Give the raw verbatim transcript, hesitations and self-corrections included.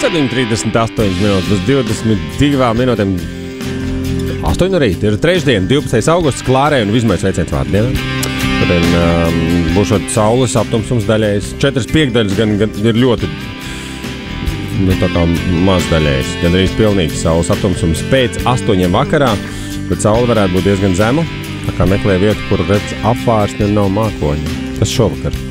septiņi trīsdesmit astoņas minūtes, bez divdesmit divām minūtēm. astoņi no rīta. Ir trešdien, divpadsmitais augusts, Klārai un Vizmai sveiciens vārdienā. Tad um, būšot saules aptumsums daļējs. Četras piekdaļas gan, gan ir ļoti, nu, tā kā maz daļējs. Gan arī pilnīgi saules aptumsums pēc astoņiem vakarā, bet saule varētu būt diezgan zema. Tā kā meklē vietu, kur redz apvārsni un nav mākoņi. Tas šovakar.